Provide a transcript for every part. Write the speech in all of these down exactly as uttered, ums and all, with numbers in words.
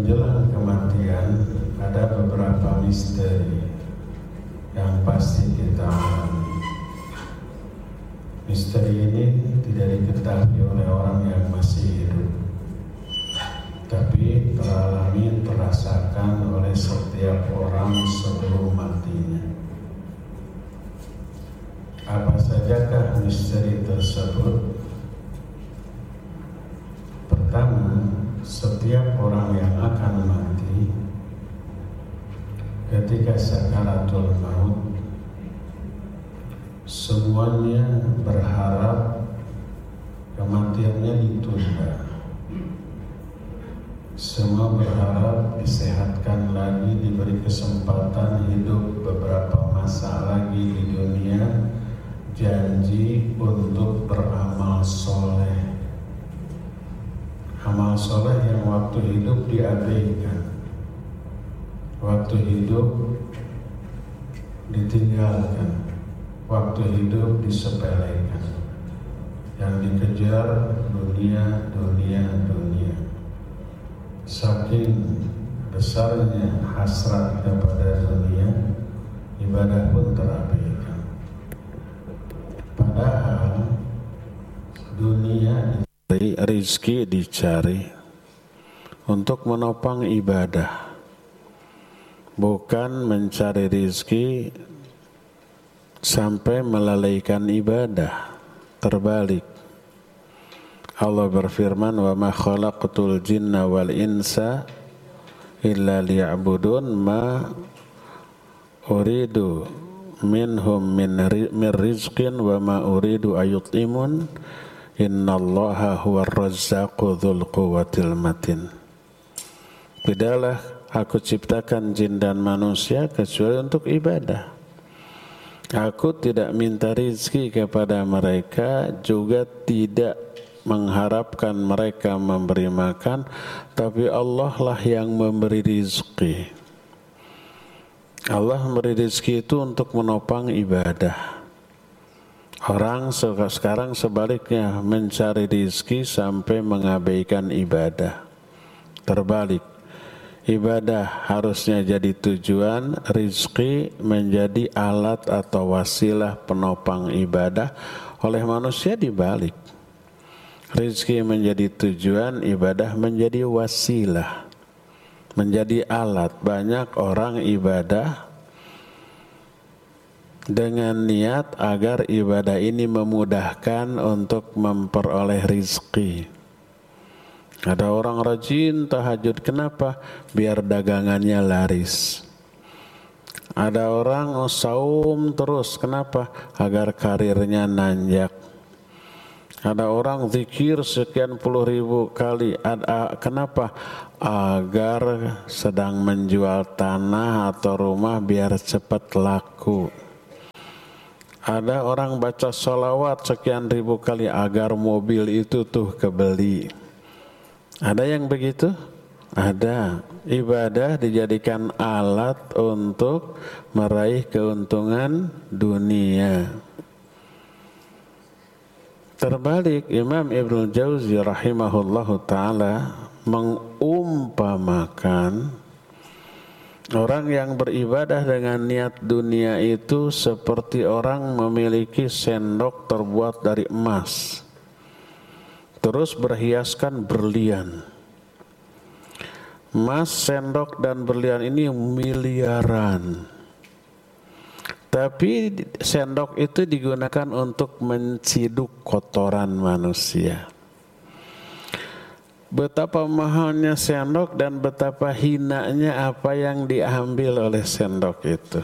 menjelang kematian ada beberapa misteri yang pasti kita alami. Misteri ini tidak diketahui oleh orang yang masih hidup, tapi teralami, terasakan oleh setiap orang sebelum matinya. Apa sajakah misteri tersebut? Pertama, setiap orang yang akan mati ketika sakaratul maut, semuanya berharap kematiannya ditunda. Semua berharap disehatkan lagi, diberi kesempatan hidup beberapa masa lagi di dunia, janji untuk beramal soleh. Amal soleh yang waktu hidup diabaikan, waktu hidup ditinggalkan, waktu hidup disepelekan. Yang dikejar dunia, dunia, dunia. Saking besarnya hasrat kepada dunia, ibadah pun terabaikan. Padahal dunia rizki dicari untuk menopang ibadah, bukan mencari rizki sampai melalaikan ibadah. Terbalik, Allah berfirman, wa ma khalaqtul jinna wal insa illa liya'budun ma uridu minhum min rizqin wa ma uridu ayut'imun innallaha huwar razzaqu dzul quwwatil matin. Tidaklah aku ciptakan jin dan manusia kecuali untuk ibadah. Aku tidak minta rizki kepada mereka, juga tidak mengharapkan mereka memberi makan, tapi Allah lah yang memberi rizki. Allah memberi rizki itu untuk menopang ibadah. Orang sekarang sebaliknya mencari rizki sampai mengabaikan ibadah. Terbalik, ibadah harusnya jadi tujuan, rizki menjadi alat atau wasilah penopang ibadah. Oleh manusia dibalik, rizki menjadi tujuan, ibadah menjadi wasilah, menjadi alat. Banyak orang ibadah dengan niat agar ibadah ini memudahkan untuk memperoleh rizki. Ada orang rajin tahajud, kenapa? Biar dagangannya laris. Ada orang saum terus, kenapa? Agar karirnya nanjak. Ada orang zikir sekian puluh ribu kali, ada, kenapa? Agar sedang menjual tanah atau rumah biar cepat laku. Ada orang baca sholawat sekian ribu kali agar mobil itu tuh kebeli. Ada yang begitu? Ada. Ibadah dijadikan alat untuk meraih keuntungan dunia. Terbalik, Imam Ibnul Jauzi rahimahullahu ta'ala mengumpamakan orang yang beribadah dengan niat dunia itu seperti orang memiliki sendok terbuat dari emas, terus berhiaskan berlian. Emas, sendok, dan berlian ini miliaran. Tapi sendok itu digunakan untuk menciduk kotoran manusia. Betapa mahalnya sendok dan betapa hinanya apa yang diambil oleh sendok itu.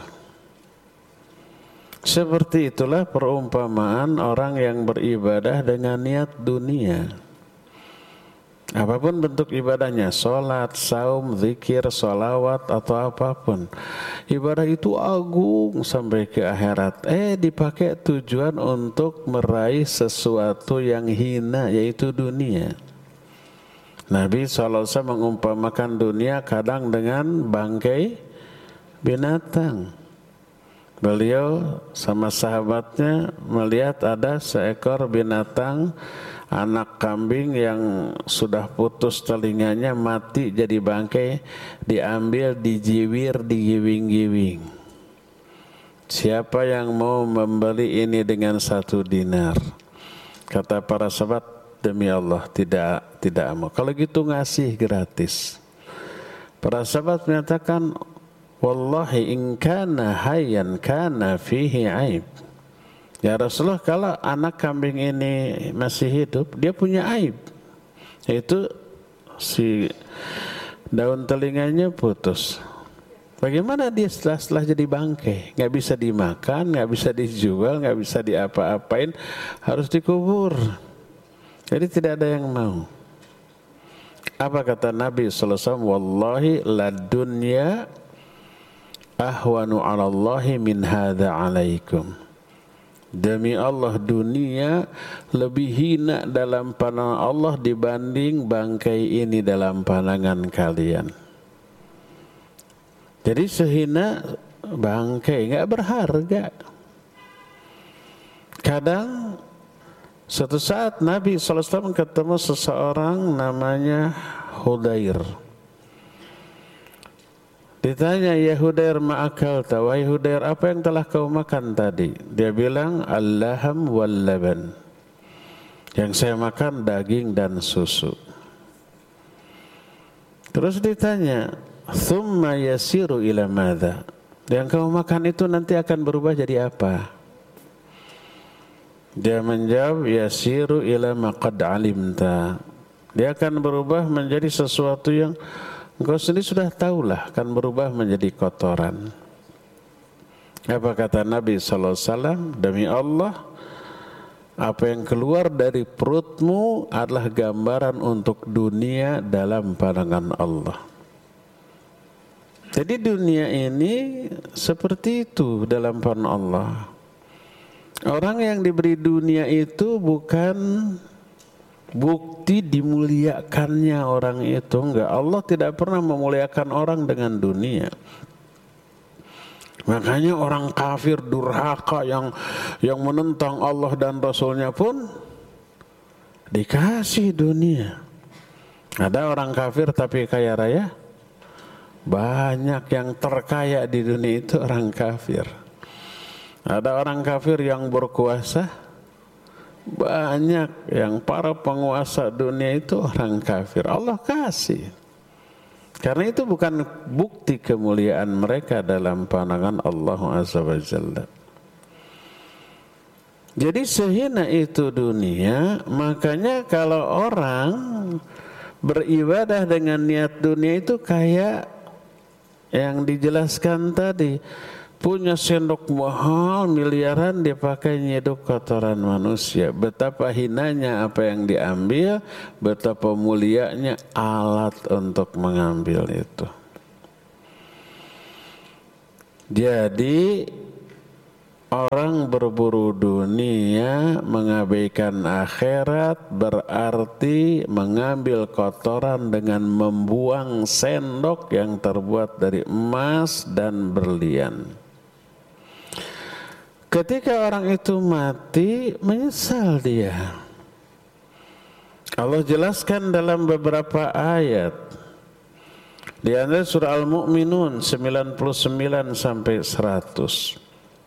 Seperti itulah perumpamaan orang yang beribadah dengan niat dunia. Apapun bentuk ibadahnya, sholat, saum, zikir, sholawat, atau apapun, ibadah itu agung sampai ke akhirat. Eh dipakai tujuan untuk meraih sesuatu yang hina, yaitu dunia. Nabi shallallahu alaihi wasallam mengumpamakan dunia kadang dengan bangkai binatang. Beliau sama sahabatnya melihat ada seekor binatang anak kambing yang sudah putus telinganya, mati jadi bangkai, diambil, dijiwir, digiwing-giwing. Siapa yang mau membeli ini dengan satu dinar? Kata para sahabat, demi Allah tidak tidak mau. Kalau gitu ngasih gratis. Para sahabat menyatakan, wallahi in kana hayyan kana fihi aib. Ya Rasulullah, kalau anak kambing ini masih hidup, dia punya aib. Yaitu si daun telinganya putus. Bagaimana dia setelah, setelah jadi bangkai? Nggak bisa dimakan, nggak bisa dijual, nggak bisa diapa-apain, harus dikubur. Jadi tidak ada yang mau. Apa kata Nabi sallallahu alaihi wasallam? Wallahi la dunya ahwanu 'ala Allahi min hadza 'alaikum. Demi Allah, dunia lebih hina dalam pandangan Allah dibanding bangkai ini dalam pandangan kalian. Jadi sehina bangkai, nggak berharga. Kadang suatu saat Nabi sallallahu alaihi wasallam ketemu seseorang namanya Hudair. Ditanya, ya Hudair, ma'akal tahu, wahai Hudair, apa yang telah kau makan tadi? Dia bilang, al-laham wal-laban. Yang saya makan daging dan susu. Terus ditanya, thumma yasiru ila madza? Yang kau makan itu nanti akan berubah jadi apa? Dia menjawab, yasiru ila maqad alimta. Dia akan berubah menjadi sesuatu yang engkau sendiri sudah tahulah, akan berubah menjadi kotoran. Apa kata Nabi sallallahu alaihi wasallam? Demi Allah, apa yang keluar dari perutmu adalah gambaran untuk dunia dalam pandangan Allah. Jadi dunia ini seperti itu dalam pandangan Allah. Orang yang diberi dunia itu bukan bukti dimuliakannya orang itu, enggak. Allah tidak pernah memuliakan orang dengan dunia. Makanya orang kafir durhaka yang yang menentang Allah dan Rasulnya pun dikasih dunia. Ada orang kafir tapi kaya raya? Banyak. Yang terkaya di dunia itu orang kafir. Ada orang kafir yang berkuasa? Banyak. Yang para penguasa dunia itu orang kafir. Allah kasih. Karena itu bukan bukti kemuliaan mereka dalam pandangan Allah Azza wa Jalla. Jadi sehina itu dunia, makanya kalau orang beribadah dengan niat dunia itu kayak yang dijelaskan tadi. Punya sendok mahal miliaran dipakai nyedok kotoran manusia. Betapa hinanya apa yang diambil, betapa mulianya alat untuk mengambil itu. Jadi orang berburu dunia mengabaikan akhirat berarti mengambil kotoran dengan membuang sendok yang terbuat dari emas dan berlian. Ketika orang itu mati, menyesal dia. Allah jelaskan dalam beberapa ayat. Di antara surah Al-Mu'minun sembilan puluh sembilan sampai seratus.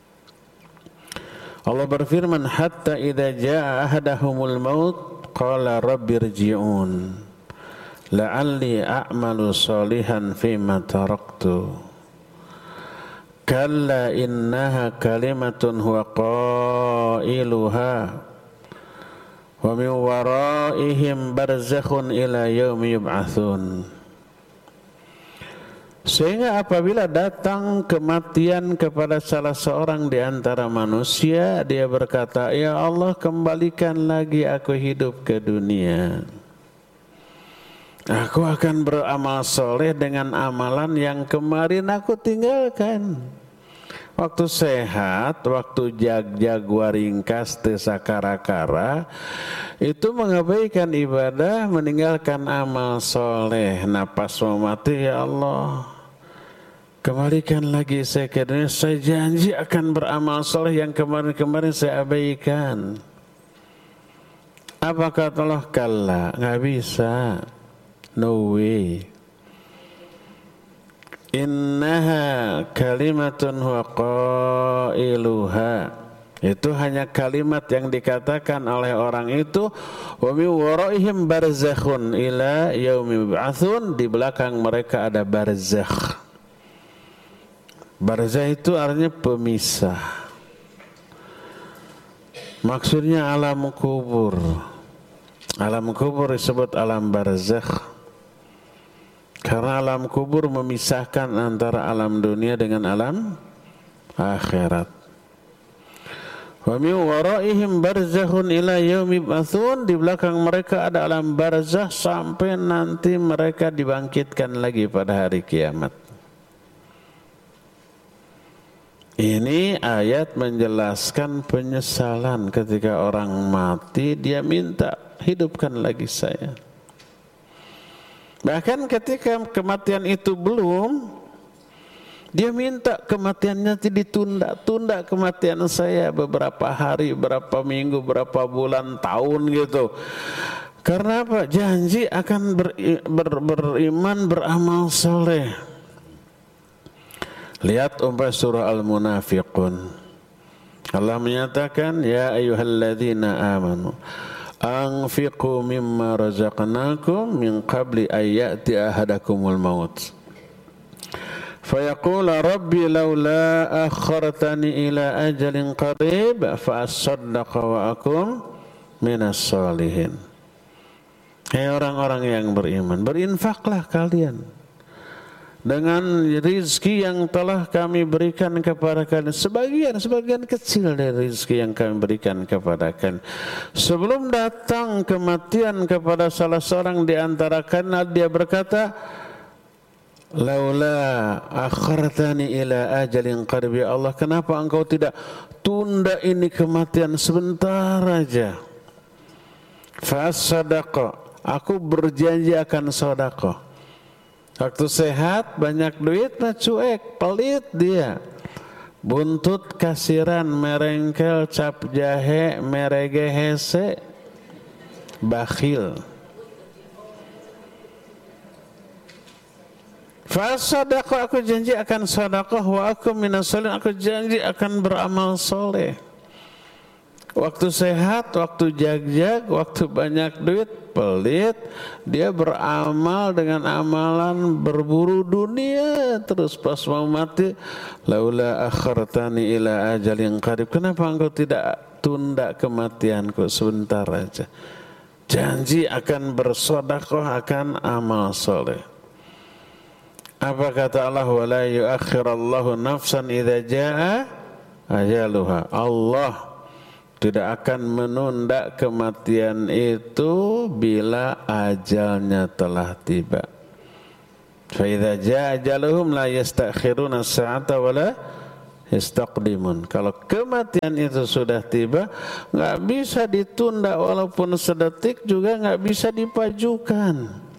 Allah berfirman, hatta idza jaa ahadahumul maut qala rabbirji'un la'alli a'malu shalihan fima taraktu. Kalla innaha kalimatun huwa qailuha wa min waraihim barzakhun ila yaumi yub'atsun. Sehingga apabila datang kematian kepada salah seorang di antara manusia, dia berkata, ya Allah, kembalikan lagi aku hidup ke dunia. Aku akan beramal soleh dengan amalan yang kemarin aku tinggalkan. Waktu sehat, waktu jag-jag waringkas tesakara-kara, itu mengabaikan ibadah, meninggalkan amal soleh. Nah pas mau mati, ya Allah, kembalikan lagi saya ke dunia, saya janji akan beramal soleh yang kemarin-kemarin saya abaikan. Apa kata Allah? Kalla, nggak bisa, no way. Innaha kalimatun huwa qailuha, itu hanya kalimat yang dikatakan oleh orang itu. Wa min waraihim barzakhun ila yaumi yub'atsun, di belakang mereka ada barzakh. Barzakh itu artinya pemisah. Maksudnya alam kubur. Alam kubur disebut alam barzakh karena alam kubur memisahkan antara alam dunia dengan alam akhirat. Wa min waraihim barzakhun ila yaumi yub'atsun, di belakang mereka ada alam barzakh sampai nanti mereka dibangkitkan lagi pada hari kiamat. Ini ayat menjelaskan penyesalan ketika orang mati, dia minta hidupkan lagi saya. Bahkan ketika kematian itu belum, dia minta kematiannya ditunda, tunda kematian saya beberapa hari, beberapa minggu, beberapa bulan, tahun gitu. Karena apa? Janji akan ber, ber, beriman, beramal soleh. Lihat umpama surah Al-Munafiqun. Allah menyatakan, ya ayyuhalladzina amanu anfiqu mimma razaqnakum min qabli an ya'ti ahadakumul maut fayaqula rabbi laula akhartani ila ajalin qarib fa asaddaqa wa akum minas shalihin. Hai orang-orang yang beriman, berinfaklah kalian dengan rizki yang telah kami berikan kepada kalian, sebagian sebagian kecil dari rizki yang kami berikan kepada kalian, sebelum datang kematian kepada salah seorang di antara kalian. Dia berkata, laula akhartani ila ajalin qarib, ya Allah, kenapa engkau tidak tunda ini kematian sebentar aja. Fa sadaqa, aku berjanji akan sedekah. Waktu sehat, banyak duit, nah cuek, pelit dia. Buntut kasiran, merengkel, cap jahe, merege hese, bakhil. Fasadaqah, aku janji akan sedekah, wa aku minas sholihin, aku janji akan beramal soleh. Waktu sehat, waktu jag-jag, waktu banyak duit, pelit, dia beramal dengan amalan berburu dunia terus. Pas mau mati, laula akhartani ila ajalin qarib, kenapa engkau tidak tunda kematianku sebentar aja. Janji akan bersedekah, akan amal soleh. Apa kata Allah? Wala yuakhirallahu nafsan idza jaa ajaluha. Allah tidak akan menunda kematian itu bila ajalnya telah tiba. Fa idza jaa ajaluhum la yastakhiruna as-sa'ata wa la yastaqdimun. Kalau kematian itu sudah tiba, enggak bisa ditunda, walaupun sedetik juga enggak bisa dipajukan.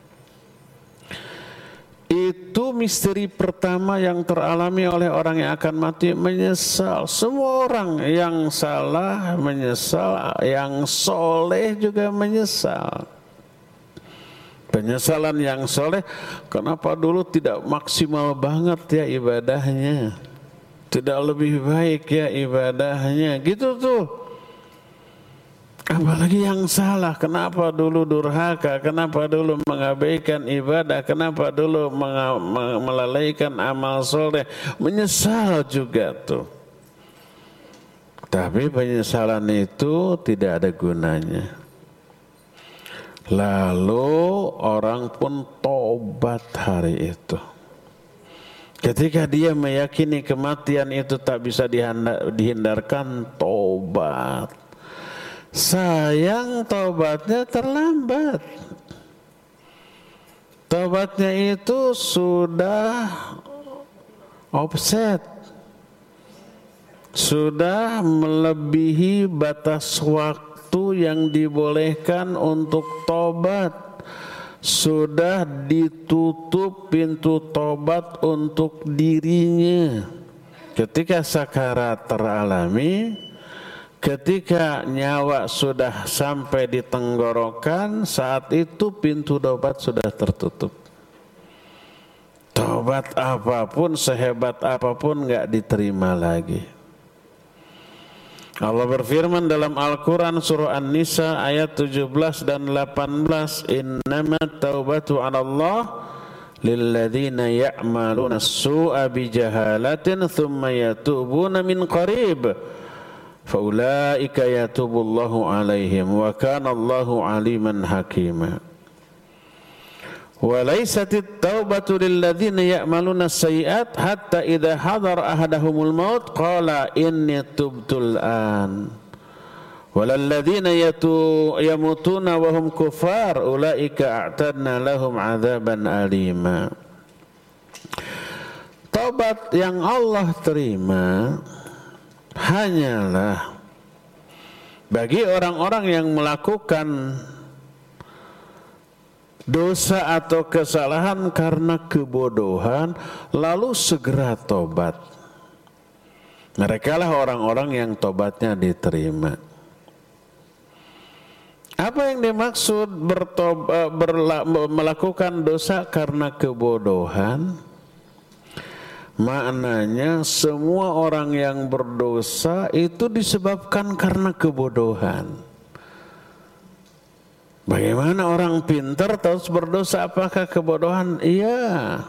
Itu misteri pertama yang teralami oleh orang yang akan mati, menyesal. Semua orang yang salah menyesal, yang soleh juga menyesal. Penyesalan yang soleh, kenapa dulu tidak maksimal banget ya ibadahnya, tidak lebih baik ya ibadahnya, gitu tuh. Apalagi yang salah, kenapa dulu durhaka, kenapa dulu mengabaikan ibadah, kenapa dulu melalaikan amal soleh, menyesal juga tuh. Tapi penyesalan itu tidak ada gunanya. Lalu orang pun tobat hari itu. Ketika dia meyakini kematian itu tak bisa dihindarkan, tobat. Sayang taubatnya terlambat. Taubatnya itu sudah offset, sudah melebihi batas waktu yang dibolehkan untuk taubat. sudah ditutup pintu tobat untuk dirinya. Ketika sakarat teralami, ketika nyawa sudah sampai di tenggorokan, saat itu pintu tobat sudah tertutup. Tobat apapun, sehebat apapun enggak diterima lagi. Allah berfirman dalam Al-Quran surah An-Nisa ayat tujuh belas dan delapan belas, innamat taubatu 'ala Allah lilladzina ya'maluna as-su'a bijahalatin thumma yatubuna min qarib faulaika yatubullahu 'alaihim wa kana Allahu 'aliman hakima. Wa laysatit taubatu lilladzina ya'maluna as-sayyi'at hatta idza hadara ahadahumul maut qala inni tubtul an walalladzina yamutuna wa hum kuffar ulaika a'tadna lahum 'adzaban alima. Taubat yang Allah terima hanyalah bagi orang-orang yang melakukan dosa atau kesalahan karena kebodohan lalu segera tobat. Mereka lah orang-orang yang tobatnya diterima. Apa yang dimaksud bertobat, berla, melakukan dosa karena kebodohan? Maknanya semua orang yang berdosa itu disebabkan karena kebodohan. Bagaimana orang pintar terus berdosa, apakah kebodohan? Iya.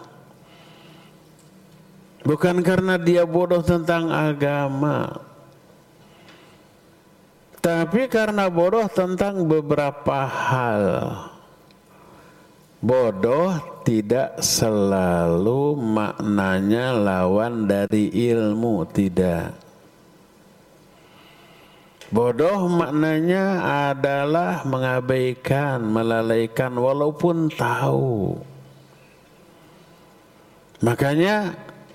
Bukan karena dia bodoh tentang agama, tapi karena bodoh tentang beberapa hal. Bodoh tidak selalu maknanya lawan dari ilmu, tidak. Bodoh maknanya adalah mengabaikan, melalaikan walaupun tahu. Makanya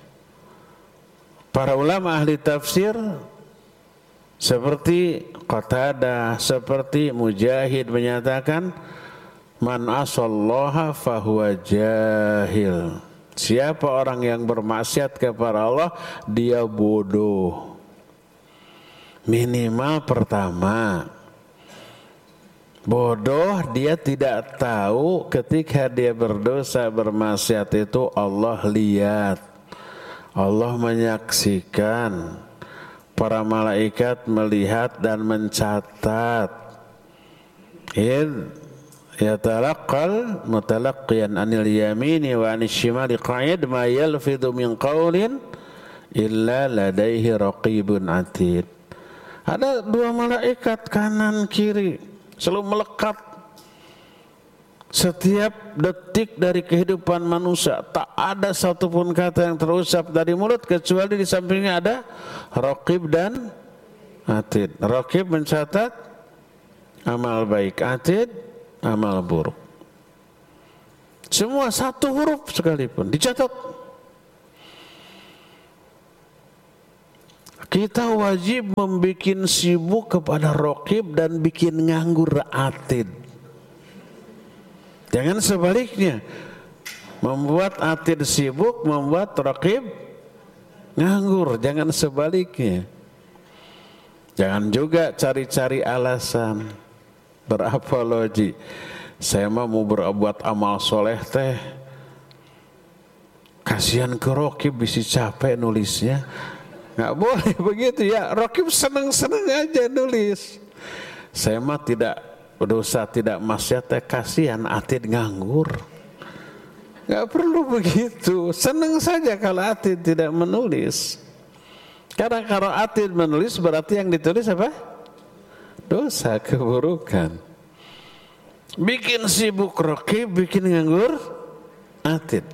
para ulama ahli tafsir seperti Qatadah, seperti Mujahid menyatakan man asallaha fahuwa jahil. Siapa orang yang bermaksiat kepada Allah, dia bodoh. Minimal pertama, bodoh dia tidak tahu ketika dia berdosa bermaksiat itu Allah lihat, Allah menyaksikan, para malaikat melihat dan mencatat. Id yatalaqqal mutalaqqiyan anil yamini wa anil shimali qa'id ma yalfidhu min qawlin illa ladaihi raqibun atid. Ada dua malaikat kanan kiri selalu melekat setiap detik dari kehidupan manusia. Tak ada satupun kata yang terucap dari mulut kecuali di sampingnya ada raqib dan atid. Raqib mencatat amal baik, atid amal buruk. Semua satu huruf sekalipun dicatat. Kita wajib membuat sibuk kepada raqib dan bikin nganggur atid. Jangan sebaliknya, membuat atid sibuk, membuat raqib nganggur. Jangan sebaliknya. Jangan juga cari-cari alasan, berapologi. Saya mah mau berbuat amal soleh teh, kasihan ke raqib bisa capek nulisnya. Nggak boleh begitu ya. Raqib seneng-seneng aja nulis. Saya mah tidak berdosa, tidak maksiat, kasihan atid nganggur. Nggak perlu begitu. Seneng saja kalau atid tidak menulis. Karena kalau atid menulis berarti yang ditulis apa? Dosa, keburukan. Bikin sibuk raqib, bikin nganggur atid.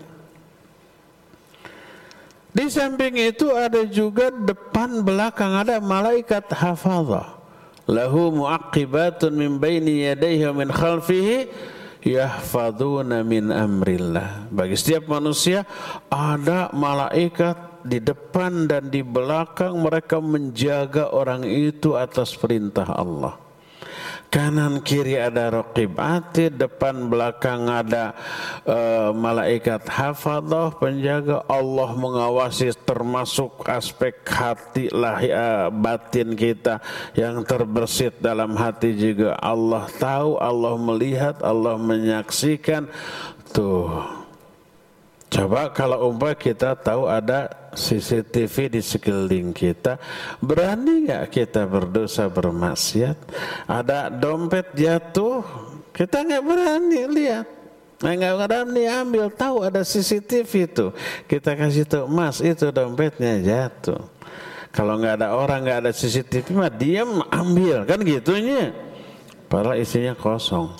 Di samping itu ada juga depan belakang ada malaikat hafazah. Lahu mu'aqibatun min baini yadayhi wa min khalfihi yahfaduna min amrillah. Bagi setiap manusia ada malaikat di depan dan di belakang, mereka menjaga orang itu atas perintah Allah. kanan kiri ada raqib atid, depan belakang ada uh, malaikat hafadzah penjaga. Allah mengawasi termasuk aspek hati lahir batin kita yang terbersit dalam hati juga. Allah tahu, Allah melihat, Allah menyaksikan. Tuh, coba kalau umpah kita tahu ada C C T V di sekeliling kita, berani gak kita berdosa bermaksiat? Ada dompet jatuh, kita gak berani lihat, gak berani ambil, tahu ada C C T V itu, kita kasih tahu, Mas itu dompetnya jatuh. Kalau gak ada orang, gak ada C C T V mah diam ambil, kan gitunya, padahal isinya kosong.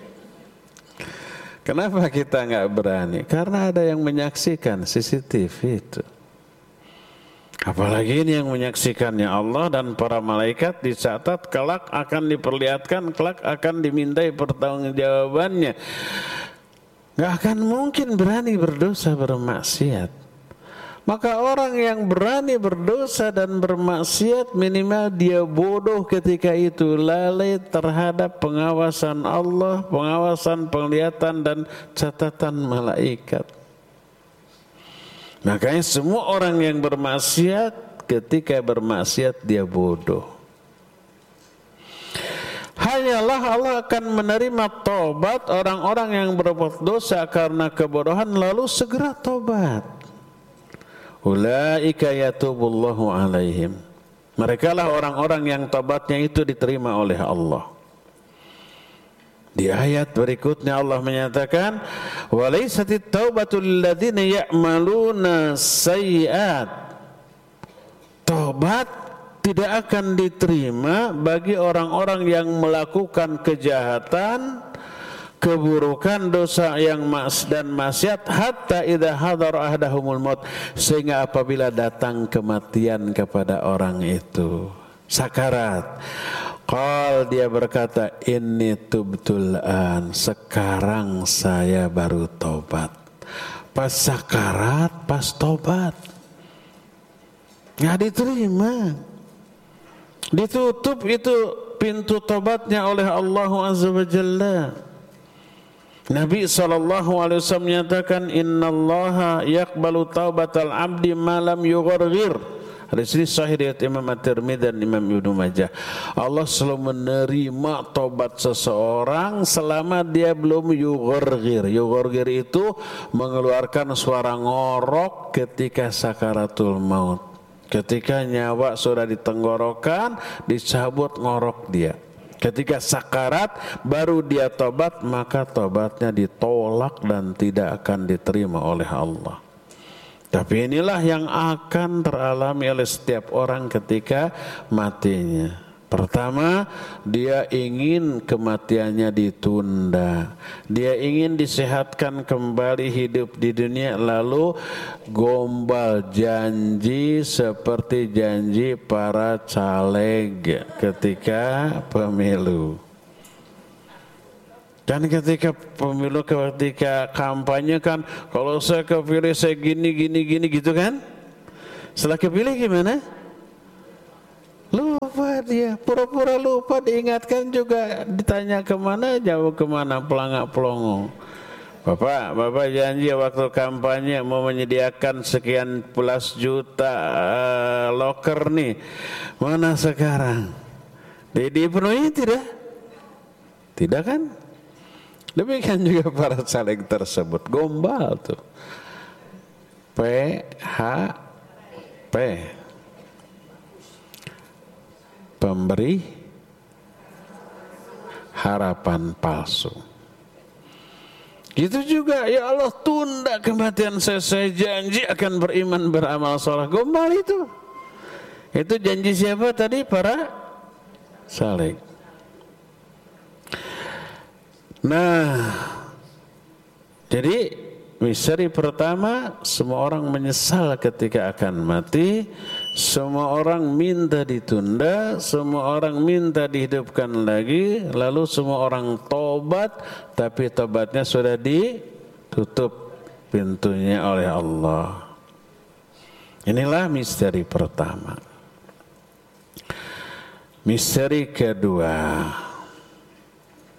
Kenapa kita gak berani? Karena ada yang menyaksikan C C T V itu. Apalagi ini yang menyaksikannya Allah dan para malaikat, dicatat kelak akan diperlihatkan, kelak akan dimintai pertanggungjawabannya. Gak akan mungkin berani berdosa bermaksiat. Maka orang yang berani berdosa dan bermaksiat minimal dia bodoh ketika itu, lalai terhadap pengawasan Allah, pengawasan, penglihatan dan catatan malaikat. Makanya semua orang yang bermaksiat, ketika bermaksiat dia bodoh. Hanyalah Allah akan menerima tobat orang-orang yang berbuat dosa karena kebodohan lalu segera tobat. Ulaika yatubullahu alaihim. Merekalah orang-orang yang tobatnya itu diterima oleh Allah. Di ayat berikutnya Allah menyatakan, walaisatit taubatu lilladzina ya'maluna sayyi'at. Taubat tidak akan diterima bagi orang-orang yang melakukan kejahatan, keburukan, dosa yang mas dan maksiat, hatta idza hadara ahdahumul maut, sehingga apabila datang kematian kepada orang itu, sakarat, qal dia berkata, inni tubtul an, sekarang saya baru tobat. Pas sakarat, pas tobat nggak diterima, ditutup itu pintu tobatnya oleh Allah Azza wa Jalla. Nabi sallallahu alaihi wasallam menyatakan, innallaha yaqbalu taubatal abdi ma lam yugharghir. Hadis ini sahih riwayat Imam At-Tirmidzi dan Imam Ibnu Majah. Allah selalu menerima tobat seseorang selama dia belum yugharghir. Yugharghir itu mengeluarkan suara ngorok ketika sakaratul maut. Ketika nyawa sudah di tenggorokan, dicabut ngorok dia. Ketika sakarat baru dia tobat, maka tobatnya ditolak dan tidak akan diterima oleh Allah. Tapi inilah yang akan teralami oleh setiap orang ketika matinya. Pertama, dia ingin kematiannya ditunda. Dia ingin disehatkan kembali hidup di dunia, lalu gombal janji seperti janji para caleg ketika pemilu. Dan ketika pemilu, ketika kampanye kan, kalau saya kepilih saya gini, gini, gini gitu kan. Setelah kepilih gimana? Lupa dia, pura-pura lupa, diingatkan juga, ditanya kemana, jauh kemana, pelangak pelongo. Bapak, Bapak janji waktu kampanye mau menyediakan sekian belas juta uh, loker nih. Mana sekarang? Dipenuhi tidak? Tidak kan? Demikian juga para caleg tersebut, gombal tuh. P H P, pemberi harapan palsu. Gitu juga, ya Allah tunda kematian saya, saya janji akan beriman beramal saleh. Gombal itu. Itu janji siapa tadi? Para caleg. Nah, jadi misteri pertama, semua orang menyesal ketika akan mati, semua orang minta ditunda, semua orang minta dihidupkan lagi, lalu semua orang tobat, tapi tobatnya sudah ditutup pintunya oleh Allah. Inilah misteri pertama. Misteri kedua,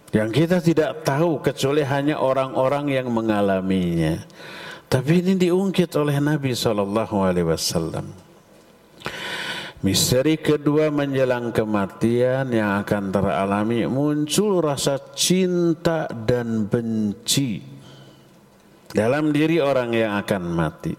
yang kita tidak tahu kecuali hanya orang-orang yang mengalaminya. Tapi ini diungkit oleh Nabi shallallahu alaihi wasallam. Misteri kedua menjelang kematian yang akan teralami, muncul rasa cinta dan benci dalam diri orang yang akan mati.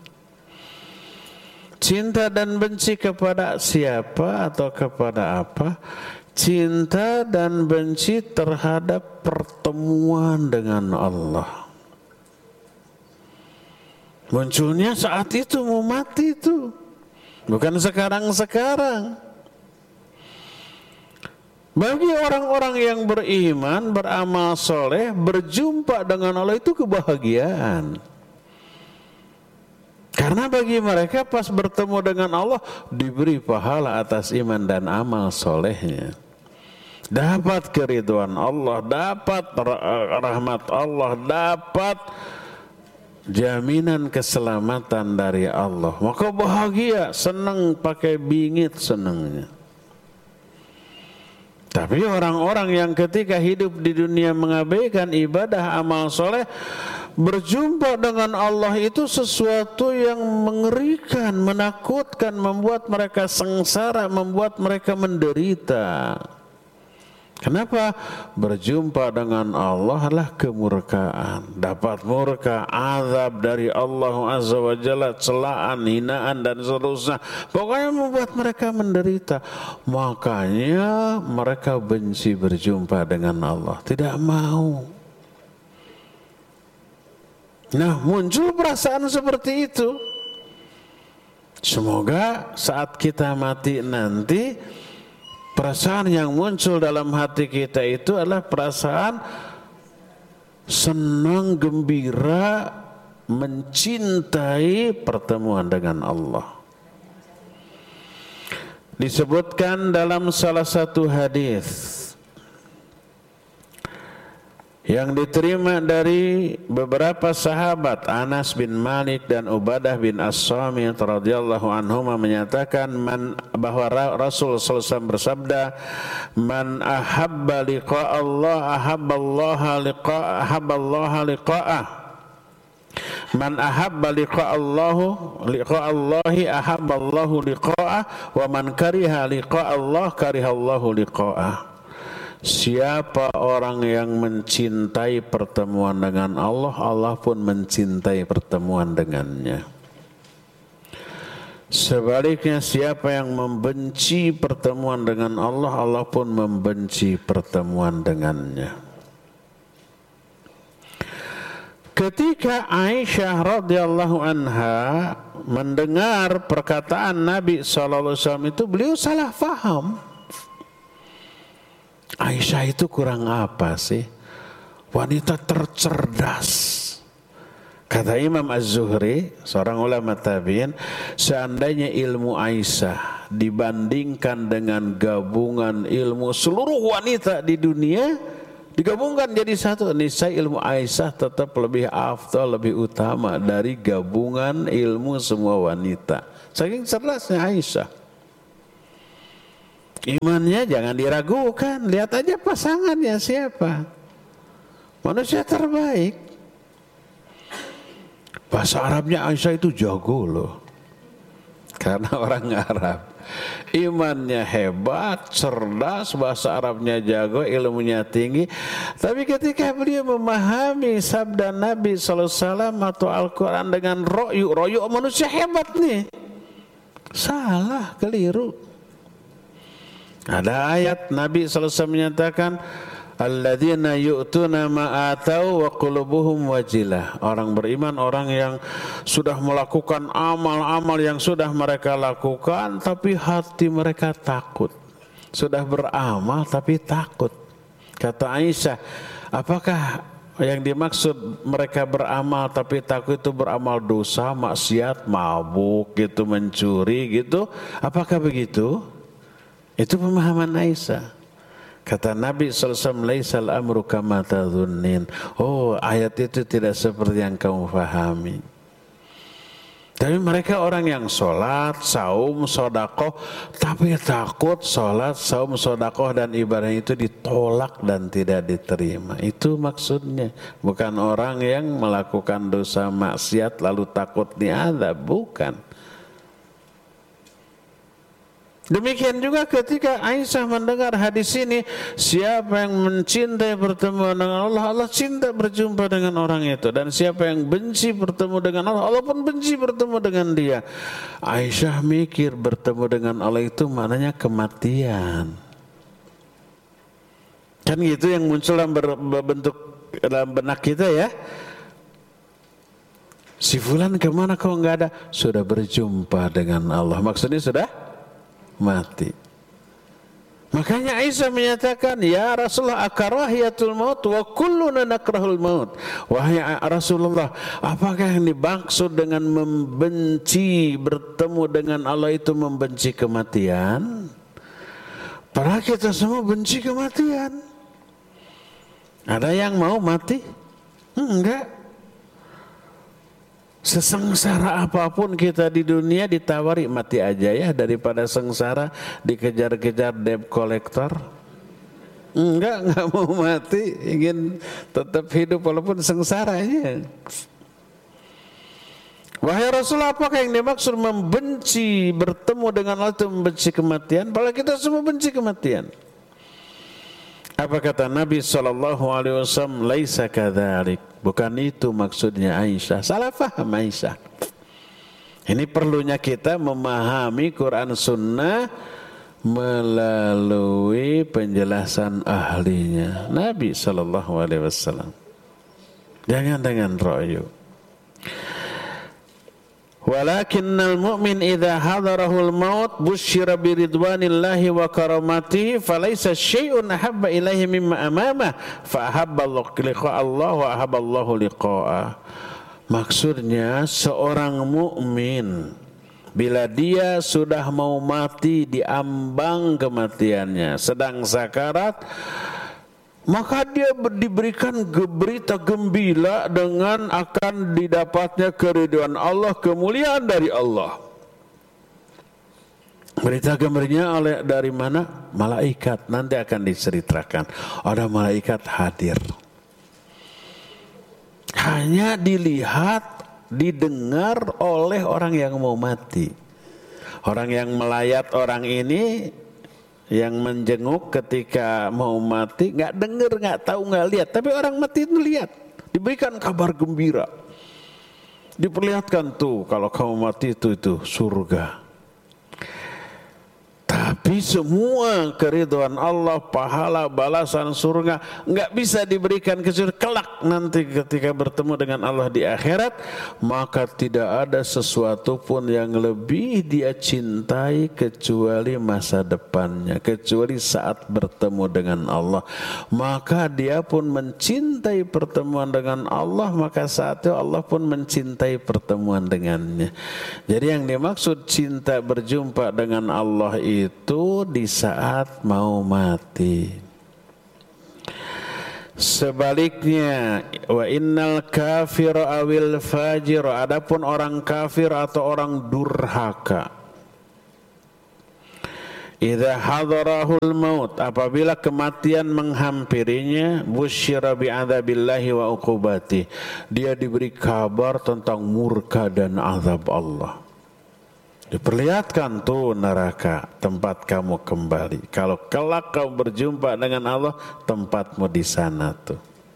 Cinta dan benci kepada siapa atau kepada apa? Cinta dan benci terhadap pertemuan dengan Allah. Munculnya saat itu mau mati itu, bukan sekarang-sekarang. Bagi orang-orang yang beriman, beramal soleh, berjumpa dengan Allah itu kebahagiaan. Karena bagi mereka pas bertemu dengan Allah diberi pahala atas iman dan amal solehnya. Dapat keridhaan Allah, dapat rahmat Allah, dapat jaminan keselamatan dari Allah. Maka bahagia, senang, pakai bingit senangnya. Tapi orang-orang yang ketika hidup di dunia mengabaikan ibadah amal soleh, berjumpa dengan Allah itu sesuatu yang mengerikan, menakutkan, membuat mereka sengsara, membuat mereka menderita. Kenapa? Berjumpa dengan Allah adalah kemurkaan. Dapat murka, azab dari Allah Azza wa Jalla, celaan, hinaan dan seterusnya. Pokoknya membuat mereka menderita. Makanya mereka benci berjumpa dengan Allah. Tidak mau. Nah, muncul perasaan seperti itu. Semoga saat kita mati nanti, perasaan yang muncul dalam hati kita itu adalah perasaan senang, gembira, mencintai pertemuan dengan Allah. Disebutkan dalam salah satu hadis yang diterima dari beberapa sahabat, Anas bin Malik dan Ubadah bin As-Samit radhiyallahu anhuma menyatakan man, bahwa Rasul sallallahu alaihi wasallam bersabda, man ahabba liqa Allah ahabballaha liqa ahabballaha liqa'ah. Man ahabba liqa Allahu liqa Allahi ahabballahu liqa'ah wa man kariha liqa Allah karihallahu liqa'ah. Siapa orang yang mencintai pertemuan dengan Allah, Allah pun mencintai pertemuan dengannya. Sebaliknya siapa yang membenci pertemuan dengan Allah, Allah pun membenci pertemuan dengannya. Ketika Aisyah radhiyallahu anha mendengar perkataan Nabi shallallahu alaihi wasallam itu, beliau salah faham. Aisyah itu kurang apa sih? Wanita tercerdas. Kata Imam Az-Zuhri, seorang ulama tabi'in, seandainya ilmu Aisyah dibandingkan dengan gabungan ilmu seluruh wanita di dunia, digabungkan jadi satu, niscaya ilmu Aisyah tetap lebih afdal, lebih utama dari gabungan ilmu semua wanita. Saking cerdasnya Aisyah. Imannya jangan diragukan, lihat aja pasangannya siapa. Manusia terbaik. Bahasa Arabnya Aisyah itu jago loh. Karena orang Arab. Imannya hebat, cerdas, bahasa Arabnya jago, ilmunya tinggi. Tapi ketika beliau memahami sabda Nabi sallallahu alaihi wasallam atau Al-Quran dengan ro'yu, ro'yu manusia hebat nih. Salah, keliru. Ada ayat Nabi sallallahu alaihi wasallam menyatakan, alladzina yu'tuna ma atau wa qulubuhum wajilah. Orang beriman, orang yang sudah melakukan amal-amal yang sudah mereka lakukan tapi hati mereka takut. Sudah beramal tapi takut. Kata Aisyah, apakah yang dimaksud mereka beramal tapi takut itu beramal dosa, maksiat, mabuk gitu, mencuri gitu? Apakah begitu? Itu pemahaman Aisyah. Kata Nabi sallallahu alaihi wasallam, laisal amru kama tadhunnin. Oh, ayat itu tidak seperti yang kamu fahami. Tapi mereka orang yang sholat, saum, sodakoh, tapi takut sholat, saum, sodakoh dan ibadah itu ditolak dan tidak diterima. Itu maksudnya. Bukan orang yang melakukan dosa maksiat lalu takut diazab, bukan. Demikian juga ketika Aisyah mendengar hadis ini, siapa yang mencintai bertemu dengan Allah, Allah cinta berjumpa dengan orang itu. Dan siapa yang benci bertemu dengan Allah, Allah pun benci bertemu dengan dia. Aisyah mikir bertemu dengan Allah itu maknanya kematian. Kan gitu yang muncul dalam bentuk dalam benak kita ya. Si fulan kemana kau enggak ada? Sudah berjumpa dengan Allah. Maksudnya sudah mati. Makanya Aisyah menyatakan, ya Rasulullah, akarahiyatul maut wa kulluna nakrahul maut. Wahai Rasulullah, apakah yang dimaksud dengan membenci bertemu dengan Allah itu membenci kematian? Padahal kita semua benci kematian. Ada yang mau mati? Enggak. Sesengsara apapun kita di dunia ditawari mati aja ya daripada sengsara dikejar-kejar debt collector. Enggak, enggak mau mati, ingin tetap hidup walaupun sengsaranya. Wahai Rasulullah, apakah yang dimaksud membenci bertemu dengan Allah itu membenci kematian? Padahal kita semua benci kematian. Apa kata Nabi shallallahu alaihi wasallam? Laisa kadzalik. Bukan itu maksudnya Aisyah. Salah faham Aisyah. Ini perlunya kita memahami Quran Sunnah melalui penjelasan ahlinya Nabi shallallahu alaihi wasallam. Jangan dengan ro'yu. Walakinnal mu'min idza hadarahul maut busyira biridwanillahi wa karamatihi falaysa syai'un ahabba ilaihi mimma amamah fa ahabba Allah wa ahabba Allahu liqa'ah. Maksudnya seorang mukmin bila dia sudah mau mati di ambang kematiannya sedang sakarat, maka dia diberikan berita gembira dengan akan didapatnya keridhaan Allah, kemuliaan dari Allah. Berita gembiranya oleh dari mana? Malaikat. Nanti akan diceritakan. Ada malaikat hadir. Hanya dilihat, didengar oleh orang yang mau mati. Orang yang melayat orang ini, yang menjenguk ketika mau mati, nggak dengar, nggak tahu, nggak lihat. Tapi orang mati itu lihat, diberikan kabar gembira, diperlihatkan tuh kalau kamu mati itu itu surga. Tapi semua keridhaan Allah, pahala, balasan surga nggak bisa diberikan kecuali kelak nanti ketika bertemu dengan Allah di akhirat. Maka tidak ada sesuatu pun yang lebih dia cintai kecuali masa depannya, kecuali saat bertemu dengan Allah. Maka dia pun mencintai pertemuan dengan Allah, maka saat itu Allah pun mencintai pertemuan dengannya. Jadi yang dimaksud cinta berjumpa dengan Allah itu itu di saat mau mati. Sebaliknya, wa innal kafir awil fajir, adapun orang kafir atau orang durhaka, idza hadarahul maut, apabila kematian menghampirinya, busyira bi'adzabillahi wa uqubati, dia diberi kabar tentang murka dan azab Allah. Diperlihatkan tuh neraka, tempat kamu kembali. Kalau kelak kau berjumpa dengan Allah, tempatmu di sana tuh.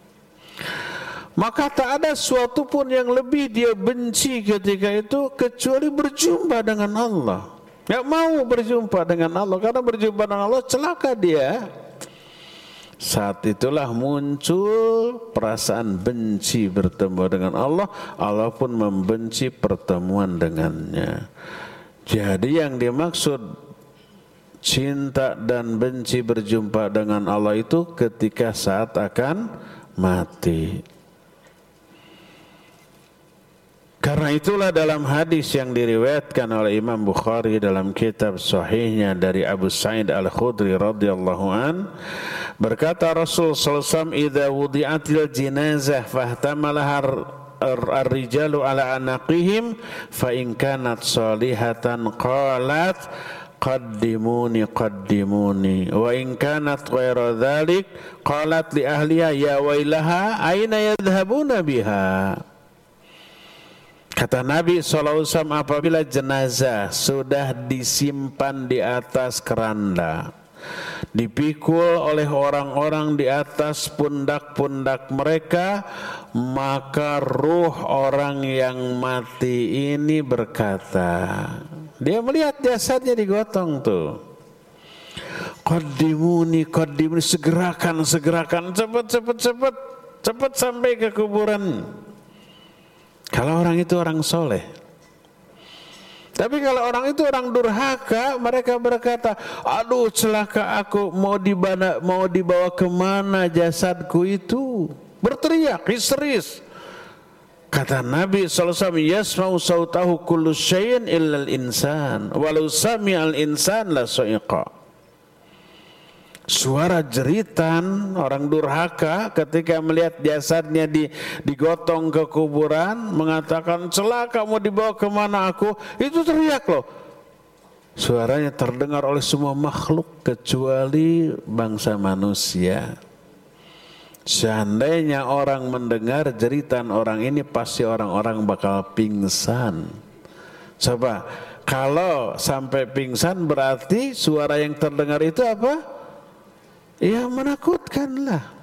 Maka tak ada suatu pun yang lebih dia benci ketika itu kecuali berjumpa dengan Allah. Gak mau berjumpa dengan Allah, karena berjumpa dengan Allah celaka dia. Saat itulah muncul perasaan benci bertemu dengan Allah. Allah pun membenci pertemuan dengannya. Jadi yang dimaksud cinta dan benci berjumpa dengan Allah itu ketika saat akan mati. Karena itulah dalam hadis yang diriwayatkan oleh Imam Bukhari dalam kitab sahihnya dari Abu Sa'id Al-Khudri radhiyallahu an, berkata Rasul sallallahu alaihi wasallam, "Idza wudi'atil jinazah fahtamalaha ar-rijalu ala anaqihim fa in kanat salihatan qalat qaddimuni qaddimuni wa in kanat ghayra dhalik qalat li ahliha ya wailaha aina yadhhabuna biha. Kata Nabi shallallahu alaihi wasallam, apabila jenazah sudah disimpan di atas keranda, dipikul oleh orang-orang di atas pundak-pundak mereka, maka ruh orang yang mati ini berkata, dia melihat jasadnya digotong tuh, qaddimuni qaddimuni, segerakan segerakan, cepat cepat cepat cepat sampai ke kuburan. Kalau orang itu orang soleh. Tapi kalau orang itu orang durhaka, mereka berkata, aduh celaka aku, mau dibawa, mau dibawa kemana jasadku itu? Berteriak histeris. Kata Nabi shallallahu alaihi wasallam, yasma'u sautahu kullu syai'in illal insan, walau sami'al insan la sa'iqa. Suara jeritan orang durhaka ketika melihat jasadnya di, digotong ke kuburan, mengatakan celaka mau dibawa kemana aku, itu teriak loh. Suaranya terdengar oleh semua makhluk kecuali bangsa manusia. Seandainya orang mendengar jeritan orang ini, pasti orang-orang bakal pingsan. Coba, kalau sampai pingsan berarti suara yang terdengar itu apa? Ya menakutkanlah.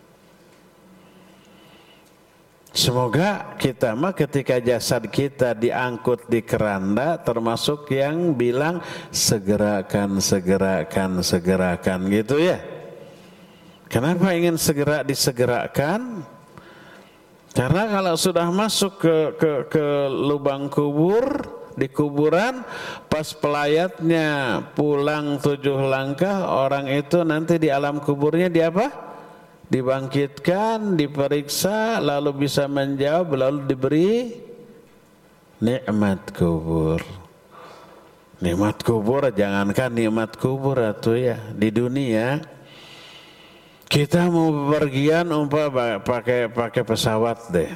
Semoga kita mah ketika jasad kita diangkut di keranda termasuk yang bilang segerakan, segerakan, segerakan gitu ya. Kenapa ingin segera disegerakan? Karena kalau sudah masuk ke ke, ke lubang kubur, di kuburan, pas pelayatnya pulang tujuh langkah, orang itu nanti di alam kuburnya di apa? Dibangkitkan, diperiksa, lalu bisa menjawab, lalu diberi nikmat kubur. Nikmat kubur, jangankan nikmat kubur atau ya di dunia. Kita mau bepergian umpama pakai pakai pesawat deh.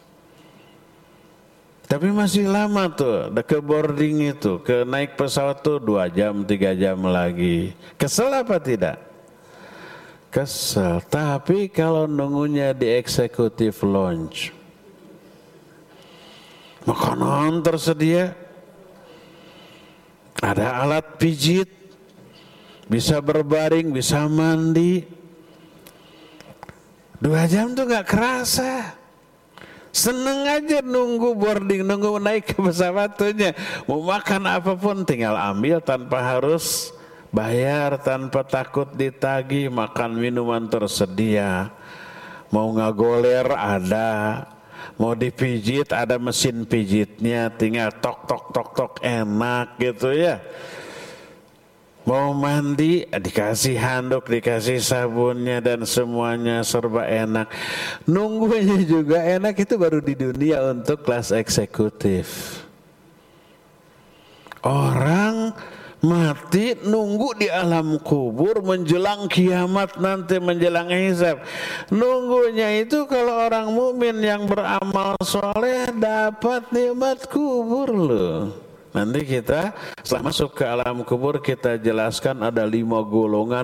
Tapi masih lama tuh, ke boarding itu, ke naik pesawat tuh dua jam, tiga jam lagi. Kesel apa tidak? Kesel. Tapi kalau nunggunya di executive lounge, makanan tersedia, ada alat pijit, bisa berbaring, bisa mandi. Dua jam tuh gak kerasa. Seneng aja nunggu boarding, nunggu naik ke pesawatnya. Mau makan apapun tinggal ambil tanpa harus bayar, tanpa takut ditagih. Makan minuman tersedia. Mau ngagoler ada, mau dipijit ada mesin pijitnya, tinggal tok tok tok tok, enak gitu ya. Mau mandi, dikasih handuk, dikasih sabunnya dan semuanya serba enak. Nunggunya juga enak, itu baru di dunia untuk kelas eksekutif. Orang mati nunggu di alam kubur menjelang kiamat nanti, menjelang hisab. Nunggunya itu kalau orang mukmin yang beramal soleh dapat nikmat kubur loh. Nanti kita setelah masuk ke alam kubur kita jelaskan ada lima golongan